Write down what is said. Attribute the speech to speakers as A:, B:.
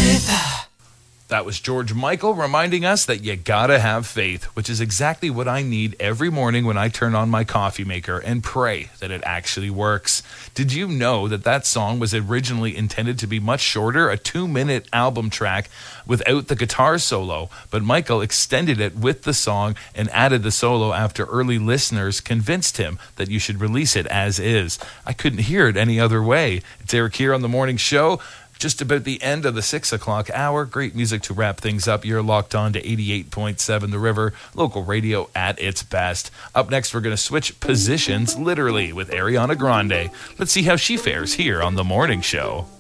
A: That was George Michael reminding us that you gotta have faith, which is exactly what I need every morning when I turn on my coffee maker and pray that it actually works. Did you know that that song was originally intended to be much shorter, a 2-minute album track without the guitar solo, but Michael extended it with the song and added the solo after early listeners convinced him that you should release it as is. I couldn't hear it any other way. It's Eric here on The Morning Show. Just about the end of the 6 o'clock hour. Great music to wrap things up. You're locked on to 88.7 The River, local radio at its best. Up next, we're going to switch positions, literally, with Ariana Grande. Let's see how she fares here on The Morning Show.